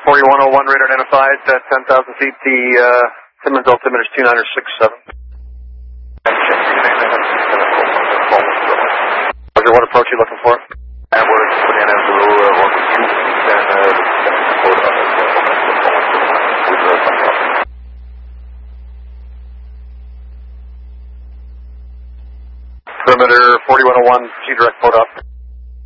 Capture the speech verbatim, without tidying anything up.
forty-one oh one, radar identified at ten thousand feet, the uh, Simmons altimeter is two nine six seven. Roger, what approach are you looking for? Edward, Banana Zulu, uh, one two, and uh, perimeter forty-one oh one, G direct port up.